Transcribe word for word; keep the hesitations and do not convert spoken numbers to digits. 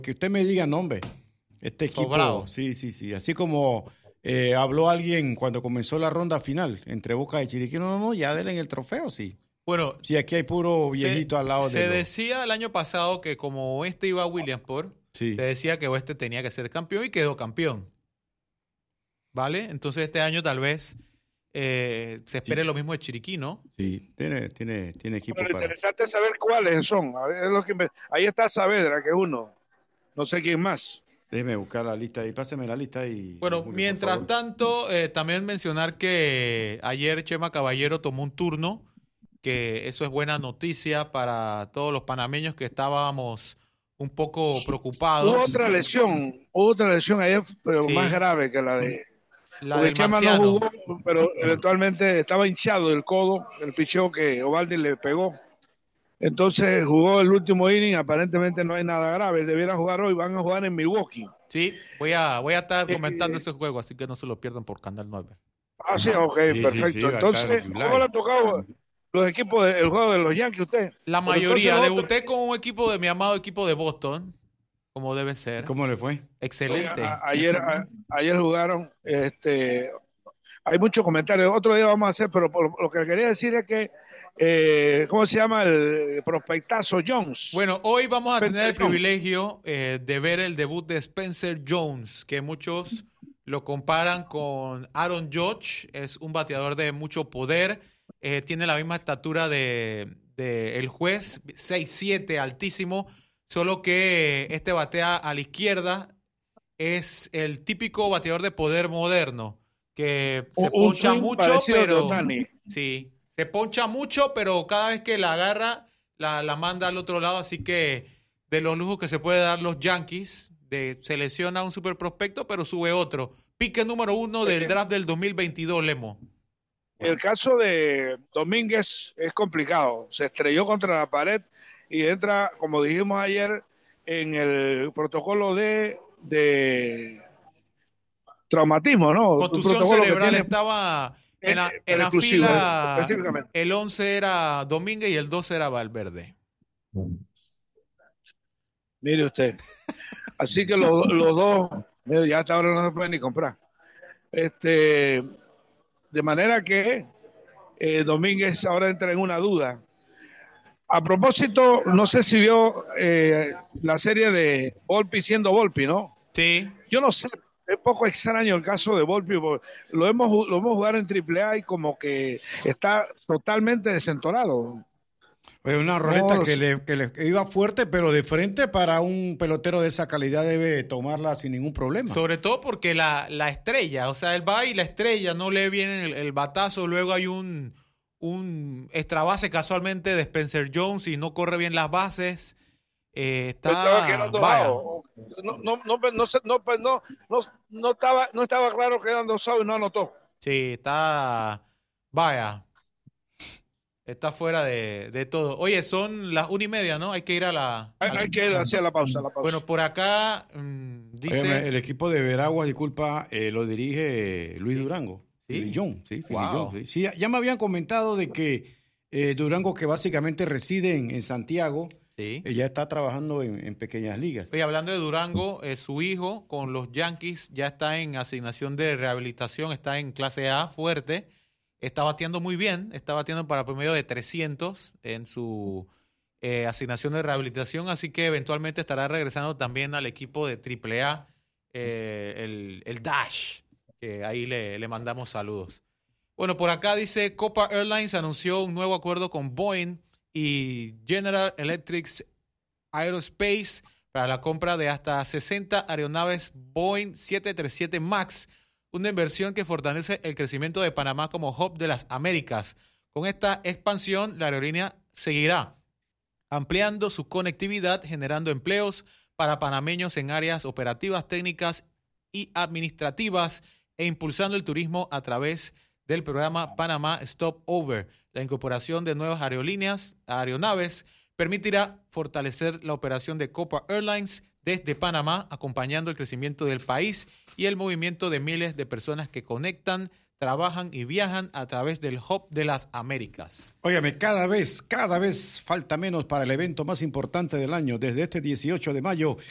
que usted me diga nombre. Este equipo, Sobrado. sí, sí, sí. Así como eh, habló alguien cuando comenzó la ronda final entre Boca y Chiriquí. No, no, no, ya denle el trofeo, sí. Bueno, Sí, aquí hay puro viejito se, al lado se de los... decía el año pasado que como Oeste iba a Williamsport, Sí. se decía que Oeste tenía que ser campeón y quedó campeón. ¿Vale? Entonces este año tal vez eh, se espere Sí. lo mismo de Chiriquí, ¿no? Sí, tiene, tiene, tiene equipo Pero lo para... interesante es saber cuáles son. A ver, es lo que me- Ahí está Saavedra, que es uno. No sé quién más. Déjeme buscar la lista y páseme la lista y... Bueno, Julio, por mientras favor. tanto, eh, también mencionar que ayer Chema Caballero tomó un turno, que eso es buena noticia para todos los panameños que estábamos un poco Hubo preocupados. otra lesión, hubo otra lesión ayer, pero Sí. más grave que la de... La Porque del Chema no marciano. jugó, pero eventualmente estaba hinchado el codo, el picheo que Ovaldi le pegó. Entonces jugó el último inning, aparentemente no hay nada grave. Debiera jugar hoy, van a jugar en Milwaukee. Sí, voy a, voy a estar Eh, comentando ese juego, así que no se lo pierdan por Canal nueve. Ah, sí, ok, Sí, sí, perfecto. sí, va a estar Entonces, en ¿cómo July. le ha tocado los equipos del juego de los Yankees usted? La Pero mayoría. entonces, otro- Debuté con un equipo de mi amado equipo de Boston, como debe ser. ¿Cómo le fue? Excelente. a- ayer, a- ayer jugaron, este, hay muchos comentarios, otro día vamos a hacer, pero por- lo que quería decir es que, eh, ¿cómo se llama el prospectazo Jones? Bueno, hoy vamos a Spencer tener el Jones. privilegio eh, de ver el debut de Spencer Jones, que muchos lo comparan con Aaron Judge. Es un bateador de mucho poder, eh, tiene la misma estatura de, de el juez, seis siete, altísimo, solo que este batea a la izquierda. Es el típico bateador de poder moderno, que se Un- un poncha swing mucho, parecido de pero Ohtani. sí, se poncha mucho, pero cada vez que la agarra, la, la manda al otro lado. Así que de los lujos que se puede dar los Yankees, de selecciona un super prospecto, pero sube otro. Pique número uno del draft del dos mil veintidós, Lemo. El caso de Domínguez es complicado. Se estrelló contra la pared y entra, como dijimos ayer, en el protocolo de, de traumatismo, ¿no? Un Contusión protocolo que cerebral, tiene estaba en la, eh, en la exclusivo, fila. específicamente. El once era Domínguez y el doce era Valverde. Mire usted. Así que los, los dos, mire, ya hasta ahora no se pueden ni comprar. Este, de manera que eh, Domínguez ahora entra en una duda. A propósito, no sé si vio eh, la serie de Volpi siendo Volpi, ¿no? Sí. Yo no sé, es poco extraño el caso de Volpi, porque lo hemos, lo hemos jugado en triple A y como que está totalmente desentonado. Pues una roleta No, que, le, que le iba fuerte, pero de frente para un pelotero de esa calidad debe tomarla sin ningún problema. Sobre todo porque la, la estrella, o sea, él va y la estrella no le viene el, el batazo, luego hay un, un extra base casualmente de Spencer Jones y no corre bien las bases. Eh, está, estaba quedando vaya, out. No, no, no, no, sé, no, pues, no, no, no estaba, no estaba claro quedando out y no anotó. sí, está, vaya, está fuera de, de todo. Oye, son las una y media, ¿no? Hay que ir a la... Hay, a la- hay que hacer la pausa, la pausa. Bueno, por acá mm, dice... Óyeme, el equipo de Veraguas, disculpa, eh, lo dirige Luis Sí. Durango. Sí. Filillón, sí, Wow. Filillón, sí. Sí, ya me habían comentado de que eh, Durango, que básicamente reside en, en Santiago, Sí. eh, ya está trabajando en, en pequeñas ligas. Oye, hablando de Durango, eh, su hijo con los Yankees ya está en asignación de rehabilitación, está en clase A fuerte, está bateando muy bien, está bateando para promedio de trescientos en su eh, asignación de rehabilitación, así que eventualmente estará regresando también al equipo de triple A, eh, el, el Dash, que ahí le, le mandamos saludos. Bueno, por acá dice, Copa Airlines anunció un nuevo acuerdo con Boeing y General Electric Aerospace para la compra de hasta sesenta aeronaves Boeing siete treinta y siete MAX, una inversión que fortalece el crecimiento de Panamá como hub de las Américas. Con esta expansión, la aerolínea seguirá ampliando su conectividad, generando empleos para panameños en áreas operativas, técnicas y administrativas e impulsando el turismo a través del programa Panamá Stopover. La incorporación de nuevas aerolíneas, aeronaves, permitirá fortalecer la operación de Copa Airlines desde Panamá, acompañando el crecimiento del país y el movimiento de miles de personas que conectan, trabajan y viajan a través del Hub de las Américas. Óyame, cada vez, cada vez falta menos para el evento más importante del año. Desde este dieciocho de mayo